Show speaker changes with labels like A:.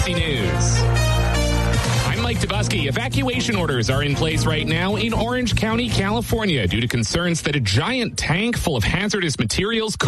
A: ABC News. I'm Mike Dubusky. Evacuation orders are in place right now in Orange County, California, due to concerns that a giant tank full of hazardous materials could